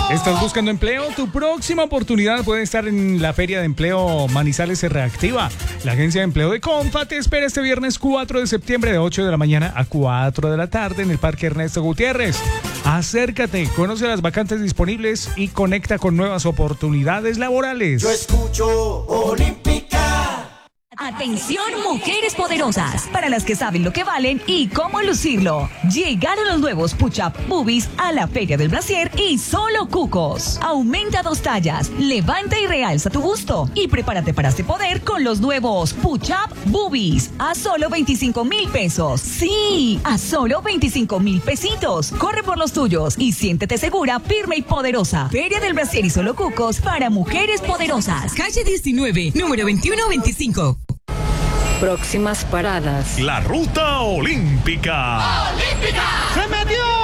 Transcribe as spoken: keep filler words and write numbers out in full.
¿Estás buscando empleo? Tu próxima oportunidad puede estar en la Feria de Empleo Manizales se reactiva. La agencia de empleo de Confa te espera este viernes cuatro de septiembre de ocho de la mañana a cuatro de la tarde en el Parque Ernesto Gutiérrez. Acércate, conoce las vacantes disponibles y conecta con nuevas oportunidades laborales. Yo escucho Olímpica. Atención, mujeres poderosas, para las que saben lo que valen y cómo lucirlo. Llegaron los nuevos Push-Up Boobies a la Feria del Brasier y solo cucos. Aumenta dos tallas, levanta y realza tu busto y prepárate para este poder con los nuevos Push-Up Boobies a solo veinticinco mil pesos. Sí, a solo veinticinco mil pesitos. Corre por los tuyos y siéntete segura, firme y poderosa. Feria del Brasier y solo cucos para mujeres poderosas. Calle diecinueve, número veintiuno veinticinco. Próximas paradas. La ruta olímpica. ¡Olímpica! ¡Se metió!